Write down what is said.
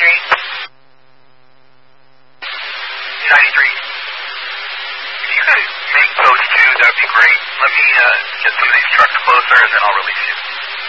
Street. 93. If you could make post 2, that would be great. Let me get some of these trucks closer, and then I'll release you.